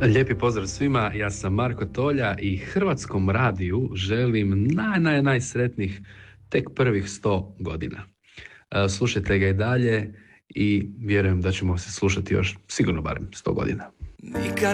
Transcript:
Lijepi pozdrav svima, ja sam Marko Tolja i Hrvatskom radiju želim najsretnijih tek prvih 100 godina. Slušajte ga i dalje i vjerujem da ćemo se slušati još sigurno barem 100 godina.